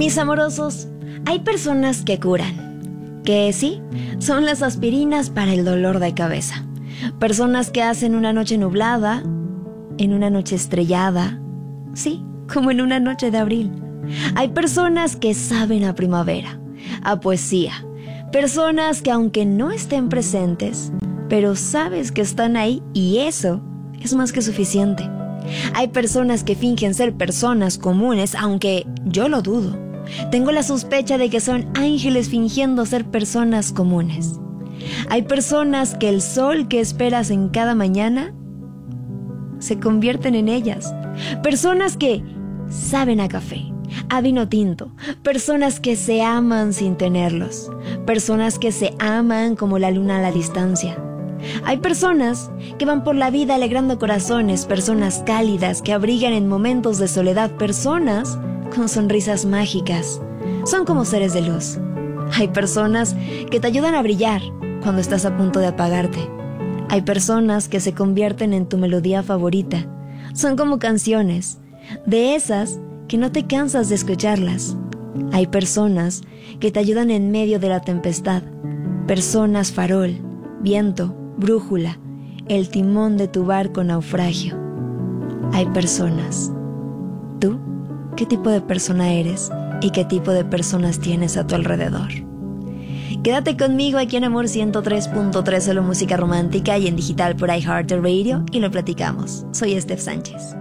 Mis amorosos, hay personas que curan, que sí, son las aspirinas para el dolor de cabeza. Personas que hacen una noche nublada, en una noche estrellada, sí, como en una noche de abril. Hay personas que saben a primavera, a poesía. Personas que aunque no estén presentes, pero sabes que están ahí y eso es más que suficiente. Hay personas que fingen ser personas comunes, aunque yo lo dudo. Tengo la sospecha de que son ángeles fingiendo ser personas comunes. Hay personas que el sol que esperas en cada mañana se convierten en ellas. Personas que saben a café, a vino tinto. Personas que se aman sin tenerlos. Personas que se aman como la luna a la distancia. Hay personas que van por la vida alegrando corazones, personas cálidas que abrigan en momentos de soledad, personas con sonrisas mágicas. Son como seres de luz. Hay personas que te ayudan a brillar cuando estás a punto de apagarte. Hay personas que se convierten en tu melodía favorita. Son como canciones, de esas que no te cansas de escucharlas. Hay personas que te ayudan en medio de la tempestad. Personas farol, viento, brújula, el timón de tu barco naufragio. Hay personas. ¿Tú qué tipo de persona eres y qué tipo de personas tienes a tu alrededor? Quédate conmigo aquí en Amor 103.3, solo música romántica, y en digital por iHeartRadio, y lo platicamos. Soy Steph Sánchez.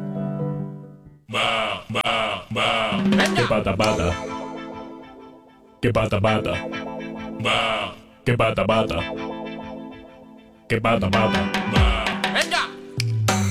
Que pata pata. Que pata pata. Que pata pata. Que pata pata.